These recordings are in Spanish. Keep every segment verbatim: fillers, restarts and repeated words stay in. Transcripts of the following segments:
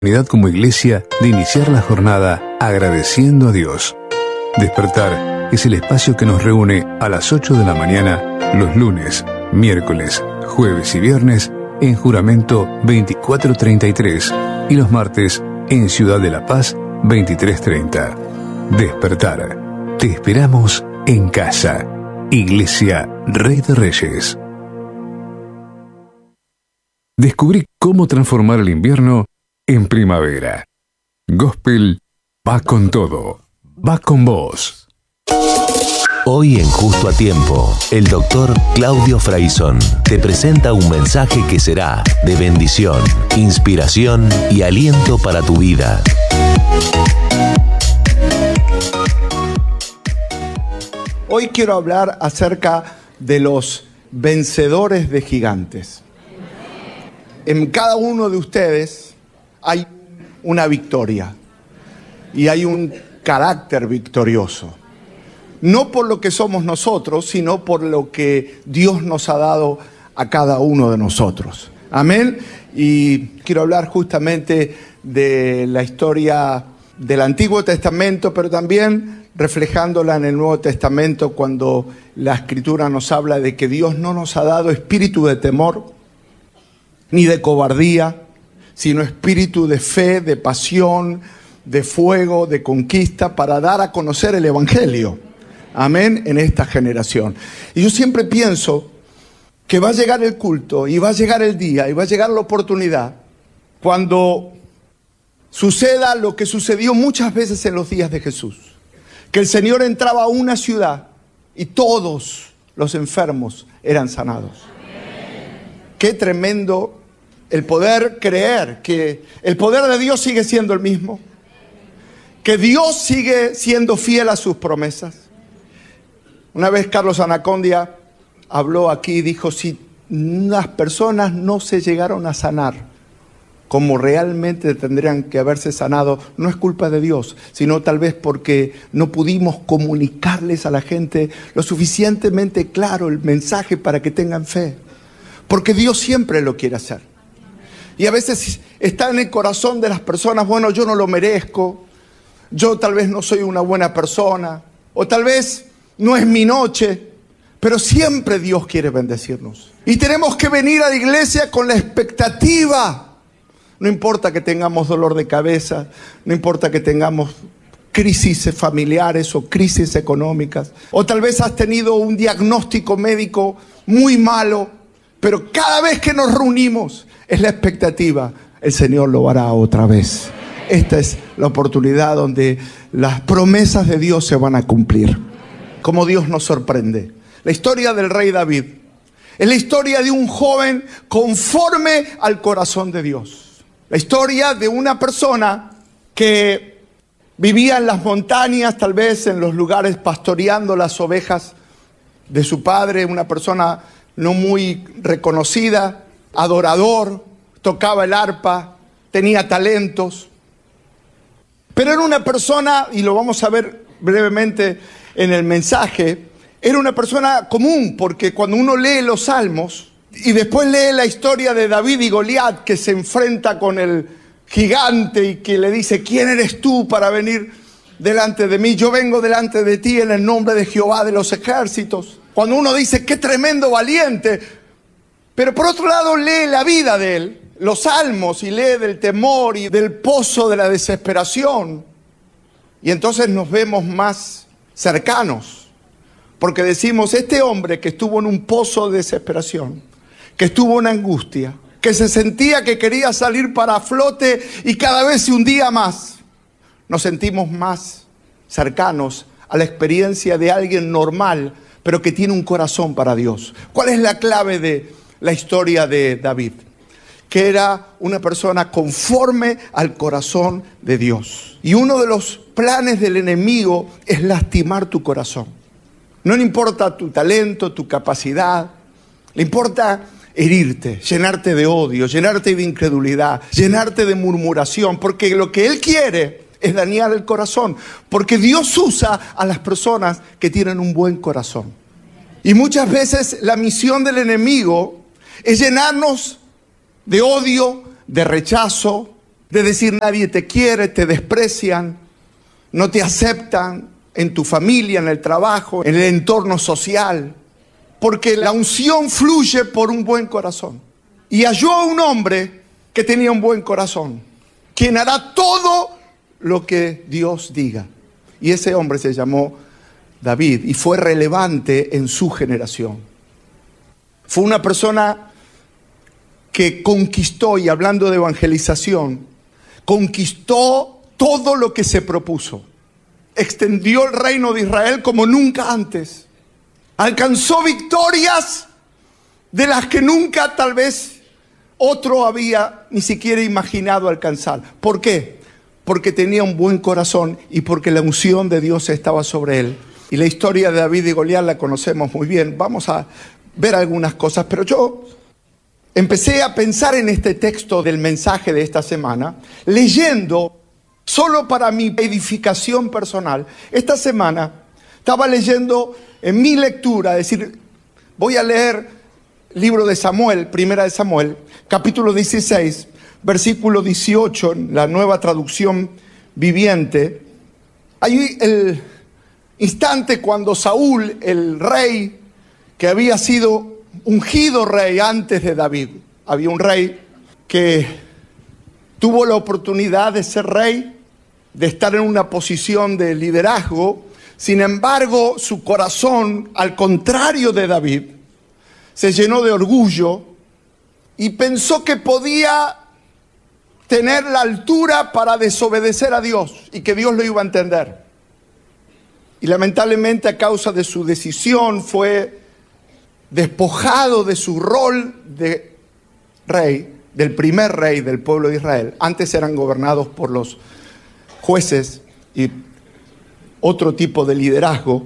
Unidad como iglesia de iniciar la jornada agradeciendo a Dios. Despertar es el espacio que nos reúne a las ocho de la mañana los lunes, miércoles, jueves y viernes en Juramento veinticuatro treinta y tres y los martes en Ciudad de la Paz veintitrés treinta. Despertar. Te esperamos en casa. Iglesia Rey de Reyes. Descubrí cómo transformar el invierno en primavera. Gospel va con todo. Va con vos. Hoy en Justo a Tiempo, el doctor Claudio Fraison te presenta un mensaje que será de bendición, inspiración y aliento para tu vida. Hoy quiero hablar acerca de los vencedores de gigantes. En cada uno de ustedes hay una victoria y hay un carácter victorioso. No por lo que somos nosotros, sino por lo que Dios nos ha dado a cada uno de nosotros. Amén. Y quiero hablar justamente de la historia del Antiguo Testamento, pero también reflejándola en el Nuevo Testamento, cuando la Escritura nos habla de que Dios no nos ha dado espíritu de temor, ni de cobardía, sino espíritu de fe, de pasión, de fuego, de conquista, para dar a conocer el Evangelio. Amén, en esta generación. Y yo siempre pienso que va a llegar el culto, y va a llegar el día, y va a llegar la oportunidad, cuando suceda lo que sucedió muchas veces en los días de Jesús. Que el Señor entraba a una ciudad y todos los enfermos eran sanados. Qué tremendo el poder creer que el poder de Dios sigue siendo el mismo, que Dios sigue siendo fiel a sus promesas. Una vez Carlos Anacondia habló aquí y dijo: si las personas no se llegaron a sanar como realmente tendrían que haberse sanado, no es culpa de Dios, sino tal vez porque no pudimos comunicarles a la gente lo suficientemente claro el mensaje para que tengan fe. Porque Dios siempre lo quiere hacer. Y a veces está en el corazón de las personas: bueno, yo no lo merezco, yo tal vez no soy una buena persona, o tal vez no es mi noche, pero siempre Dios quiere bendecirnos. Y tenemos que venir a la iglesia con la expectativa. No importa que tengamos dolor de cabeza, no importa que tengamos crisis familiares o crisis económicas, o tal vez has tenido un diagnóstico médico muy malo, pero cada vez que nos reunimos es la expectativa: el Señor lo hará otra vez. Esta es la oportunidad donde las promesas de Dios se van a cumplir. Como Dios nos sorprende. La historia del rey David es la historia de un joven conforme al corazón de Dios. La historia de una persona que vivía en las montañas, tal vez en los lugares pastoreando las ovejas de su padre, una persona no muy reconocida, adorador, tocaba el arpa, tenía talentos, pero era una persona, y lo vamos a ver brevemente en el mensaje, era una persona común, porque cuando uno lee los Salmos y después lee la historia de David y Goliat, que se enfrenta con el gigante y que le dice: ¿quién eres tú para venir delante de mí? Yo vengo delante de ti en el nombre de Jehová de los ejércitos. Cuando uno dice: qué tremendo valiente. Pero por otro lado lee la vida de él, los salmos, y lee del temor y del pozo de la desesperación. Y entonces nos vemos más cercanos, porque decimos: este hombre que estuvo en un pozo de desesperación, que estuvo en angustia, que se sentía que quería salir para flote y cada vez se hundía más, nos sentimos más cercanos a la experiencia de alguien normal, pero que tiene un corazón para Dios. ¿Cuál es la clave de la historia de David? Que era una persona conforme al corazón de Dios. Y uno de los planes del enemigo es lastimar tu corazón. No le importa tu talento, tu capacidad, le importa herirte, llenarte de odio, llenarte de incredulidad, llenarte de murmuración, porque lo que él quiere es dañar el corazón, porque Dios usa a las personas que tienen un buen corazón. Y muchas veces la misión del enemigo es llenarnos de odio, de rechazo, de decir nadie te quiere, te desprecian, no te aceptan en tu familia, en el trabajo, en el entorno social, porque la unción fluye por un buen corazón. Y halló a un hombre que tenía un buen corazón, quien hará todo lo que Dios diga. Y ese hombre se llamó David y fue relevante en su generación. Fue una persona que conquistó, y hablando de evangelización, conquistó todo lo que se propuso. Extendió el reino de Israel como nunca antes. Alcanzó victorias de las que nunca tal vez otro había ni siquiera imaginado alcanzar. ¿Por qué? Porque tenía un buen corazón y porque la unción de Dios estaba sobre él. Y la historia de David y Goliat la conocemos muy bien. Vamos a ver algunas cosas, pero yo empecé a pensar en este texto del mensaje de esta semana, leyendo, solo para mi edificación personal. Esta semana estaba leyendo en mi lectura, es decir, voy a leer libro de Samuel, primera de Samuel, capítulo dieciséis, versículo dieciocho, en la Nueva Traducción Viviente. Hay el instante cuando Saúl, el rey, que había sido ungido rey antes de David, había un rey que tuvo la oportunidad de ser rey, de estar en una posición de liderazgo. Sin embargo, su corazón, al contrario de David, se llenó de orgullo y pensó que podía tener la altura para desobedecer a Dios y que Dios lo iba a entender. Y lamentablemente, a causa de su decisión, fue despojado de su rol de rey, del primer rey del pueblo de Israel. Antes eran gobernados por los jueces y otro tipo de liderazgo.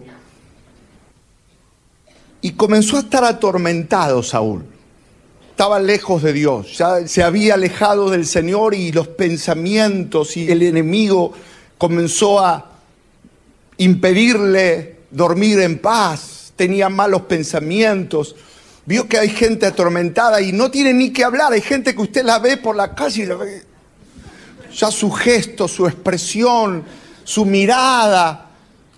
Y comenzó a estar atormentado Saúl. Estaba lejos de Dios, ya se había alejado del Señor, y los pensamientos y el enemigo comenzó a impedirle dormir en paz. Tenía malos pensamientos. Vio que hay gente atormentada y no tiene ni que hablar. Hay gente que usted la ve por la calle y la ve, ya su gesto, su expresión, su mirada,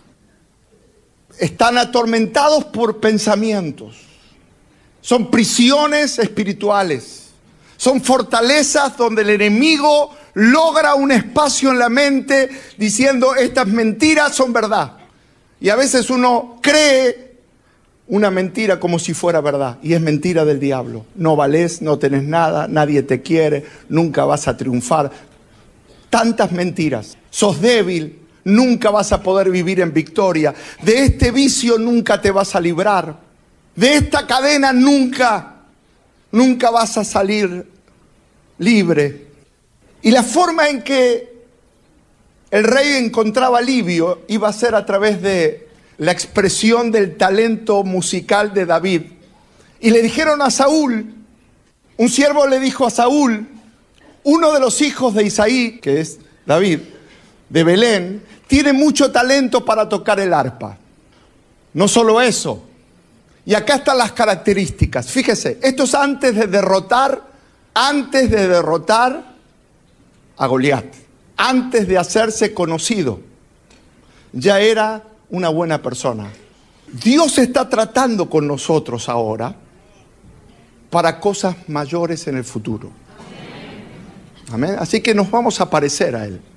están atormentados por pensamientos. Son prisiones espirituales. Son fortalezas donde el enemigo logra un espacio en la mente diciendo estas mentiras son verdad. Y a veces uno cree una mentira como si fuera verdad, y es mentira del diablo. No valés, no tenés nada, nadie te quiere, nunca vas a triunfar. Tantas mentiras. Sos débil, nunca vas a poder vivir en victoria. De este vicio nunca te vas a librar. De esta cadena nunca, nunca vas a salir libre. Y la forma en que el rey encontraba alivio iba a ser a través de la expresión del talento musical de David. Y le dijeron a Saúl, un siervo le dijo a Saúl, uno de los hijos de Isaí, que es David, de Belén, tiene mucho talento para tocar el arpa. No solo eso, y acá están las características. Fíjese, esto es antes de derrotar, antes de derrotar a Goliat, antes de hacerse conocido, ya era una buena persona. Dios está tratando con nosotros ahora para cosas mayores en el futuro. Amén. Así que nos vamos a parecer a Él.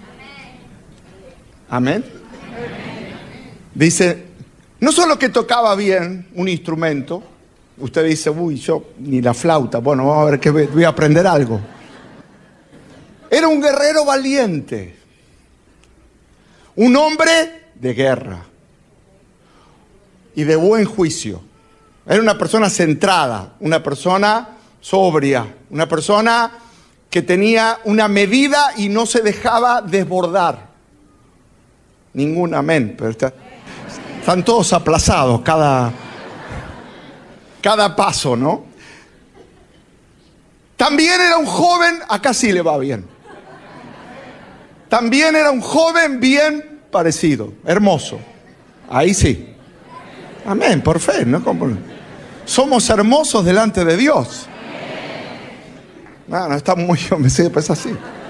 Amén. Dice, no solo que tocaba bien un instrumento. Usted dice, uy, yo ni la flauta. Bueno, vamos a ver que voy a aprender algo. Era un guerrero valiente. Un hombre de guerra y de buen juicio. Era una persona centrada, una persona sobria, una persona que tenía una medida y no se dejaba desbordar. Ningún amén, pero está, están todos aplazados cada, cada paso, ¿no? También era un joven, acá sí le va bien. También era un joven bien parecido, hermoso. Ahí sí. Amén, por fe, ¿no? Como somos hermosos delante de Dios. No, no está muy, yo me sé, pues así.